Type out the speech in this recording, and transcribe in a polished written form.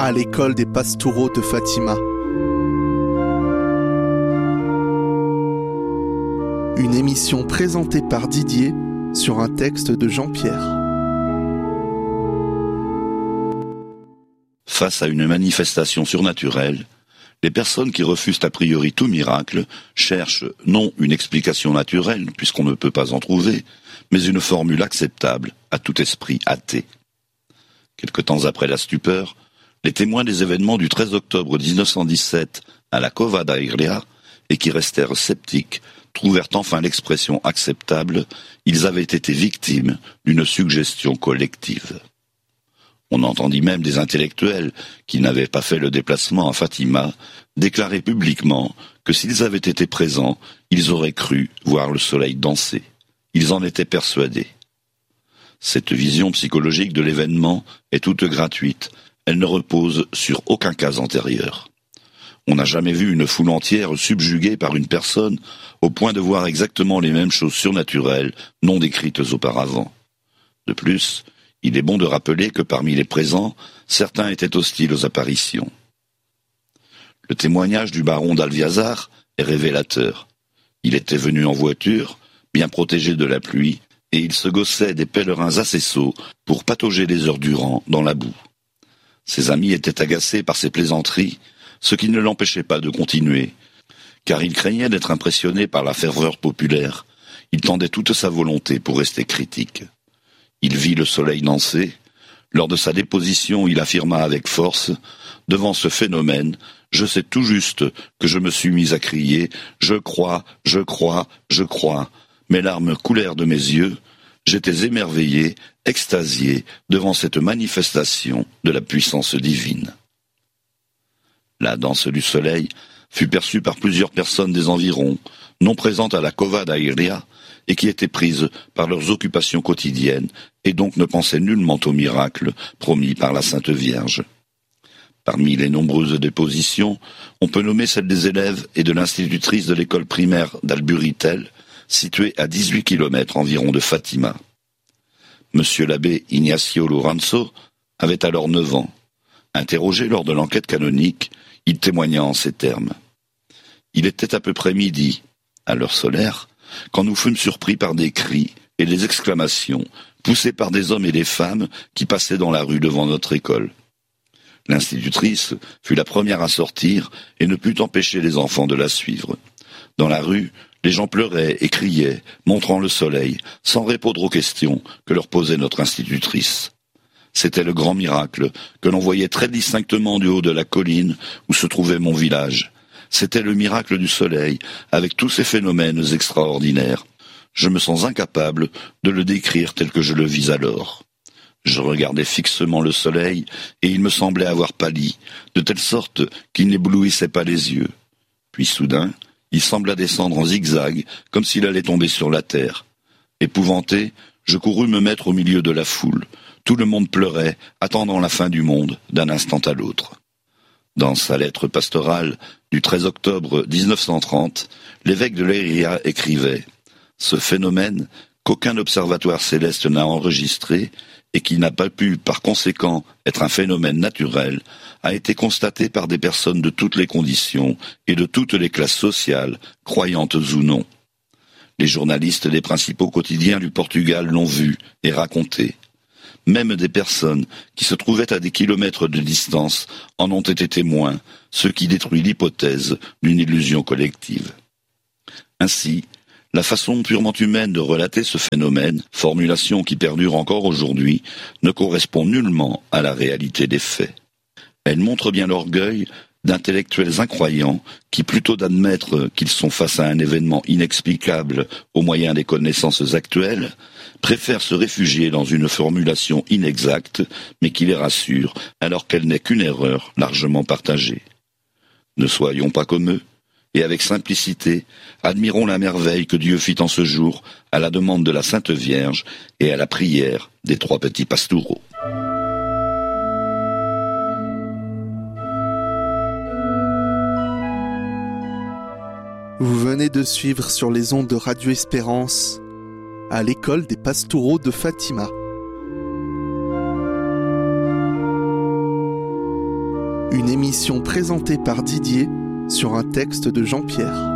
à l'école des Pastoureaux de Fatima. Une émission présentée par Didier sur un texte de Jean-Pierre. Face à une manifestation surnaturelle, les personnes qui refusent a priori tout miracle cherchent non une explication naturelle, puisqu'on ne peut pas en trouver, mais une formule acceptable à tout esprit athée. Quelque temps après la stupeur, les témoins des événements du 13 octobre 1917 à la Cova da Iria, et qui restèrent sceptiques, trouvèrent enfin l'expression acceptable, ils avaient été victimes d'une suggestion collective. On entendit même des intellectuels, qui n'avaient pas fait le déplacement à Fatima, déclarer publiquement que s'ils avaient été présents, ils auraient cru voir le soleil danser. Ils en étaient persuadés. Cette vision psychologique de l'événement est toute gratuite, elle ne repose sur aucun cas antérieur. On n'a jamais vu une foule entière subjuguée par une personne au point de voir exactement les mêmes choses surnaturelles non décrites auparavant. De plus, il est bon de rappeler que parmi les présents, certains étaient hostiles aux apparitions. Le témoignage du baron d'Alviazar est révélateur. Il était venu en voiture, bien protégé de la pluie, et il se gaussait des pèlerins assez sots pour patauger des heures durant dans la boue. Ses amis étaient agacés par ses plaisanteries, ce qui ne l'empêchait pas de continuer, car il craignait d'être impressionné par la ferveur populaire. Il tendait toute sa volonté pour rester critique. Il vit le soleil danser. Lors de sa déposition, il affirma avec force « Devant ce phénomène, je sais tout juste que je me suis mis à crier « Je crois, je crois, je crois ». Mes larmes coulèrent de mes yeux. J'étais émerveillé, extasié devant cette manifestation de la puissance divine. La danse du soleil fut perçue par plusieurs personnes des environs, non présentes à la Cova da Iria, et qui étaient prises par leurs occupations quotidiennes, et donc ne pensaient nullement au miracle promis par la Sainte Vierge. Parmi les nombreuses dépositions, on peut nommer celle des élèves et de l'institutrice de l'école primaire d'Alburitel, située à 18 km environ de Fatima. Monsieur l'abbé Ignacio Lorenzo avait alors 9 ans. Interrogé lors de l'enquête canonique, il témoigna en ces termes. « Il était à peu près midi, à l'heure solaire, quand nous fûmes surpris par des cris et des exclamations poussés par des hommes et des femmes qui passaient dans la rue devant notre école. L'institutrice fut la première à sortir et ne put empêcher les enfants de la suivre. Dans la rue, les gens pleuraient et criaient, montrant le soleil, sans répondre aux questions que leur posait notre institutrice. C'était le grand miracle que l'on voyait très distinctement du haut de la colline où se trouvait mon village. C'était le miracle du soleil, avec tous ces phénomènes extraordinaires. Je me sens incapable de le décrire tel que je le vis alors. Je regardais fixement le soleil, et il me semblait avoir pâli, de telle sorte qu'il n'éblouissait pas les yeux. Puis soudain, il sembla descendre en zigzag, comme s'il allait tomber sur la terre. Épouvanté, je courus me mettre au milieu de la foule. Tout le monde pleurait, attendant la fin du monde, d'un instant à l'autre. Dans sa lettre pastorale du 13 octobre 1930, l'évêque de Leiria écrivait « Ce phénomène, qu'aucun observatoire céleste n'a enregistré, et qui n'a pas pu, par conséquent, être un phénomène naturel, a été constaté par des personnes de toutes les conditions et de toutes les classes sociales, croyantes ou non. Les journalistes des principaux quotidiens du Portugal l'ont vu et raconté. Même des personnes qui se trouvaient à des kilomètres de distance en ont été témoins, ce qui détruit l'hypothèse d'une illusion collective. Ainsi, la façon purement humaine de relater ce phénomène, formulation qui perdure encore aujourd'hui, ne correspond nullement à la réalité des faits. Elle montre bien l'orgueil d'intellectuels incroyants qui, plutôt d'admettre qu'ils sont face à un événement inexplicable au moyen des connaissances actuelles, préfèrent se réfugier dans une formulation inexacte, mais qui les rassure, alors qu'elle n'est qu'une erreur largement partagée. Ne soyons pas comme eux, et avec simplicité, admirons la merveille que Dieu fit en ce jour à la demande de la Sainte Vierge et à la prière des 3 petits pastoureaux. Vous venez de suivre sur les ondes de Radio Espérance à l'école des Pastoureaux de Fatima. Une émission présentée par Didier sur un texte de Jean-Pierre.